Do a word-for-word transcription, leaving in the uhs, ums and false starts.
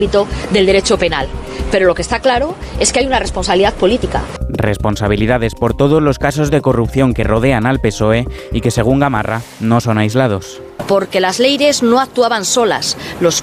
del derecho penal. Pero lo que está claro es que hay una responsabilidad política. Responsabilidades por todos los casos de corrupción que rodean al P S O E y que, según Gamarra, no son aislados. Porque las leyes no actuaban solas. Los